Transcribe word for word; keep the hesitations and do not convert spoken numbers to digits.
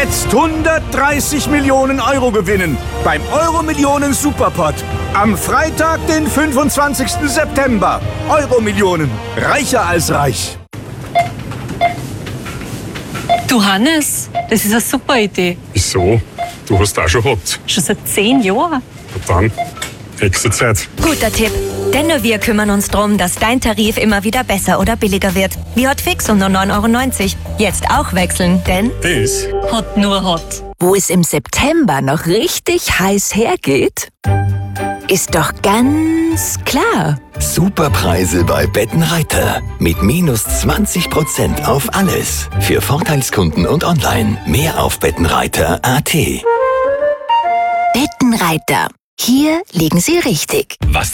Jetzt hundertdreißig Millionen Euro gewinnen beim Euro-Millionen Superpot. Am Freitag, den fünfundzwanzigsten September. Euro-Millionen. Reicher als reich. Du Hannes, das ist eine super Idee. Wieso? Du hast auch schon gehabt. Schon seit zehn Jahren. Und dann, nächste Zeit. Guter Tipp. Denn nur wir kümmern uns darum, dass dein Tarif immer wieder besser oder billiger wird. Wie Hotfix um nur neun Euro neunzig. Jetzt auch wechseln, denn Das Hot nur Hot. Wo es im September noch richtig heiß hergeht, ist doch ganz klar. Superpreise bei Bettenreiter. Mit minus zwanzig Prozent auf alles. Für Vorteilskunden und online. Mehr auf bettenreiter punkt a t. Bettenreiter. Hier liegen Sie richtig. Was